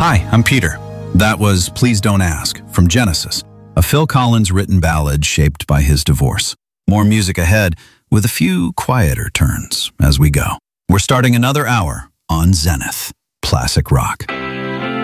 Hi, I'm Peter. That was Please Don't Ask from Genesis, a Phil Collins written ballad shaped by his divorce. More music ahead with a few quieter turns as we go. We're starting another hour on Zenith, classic rock.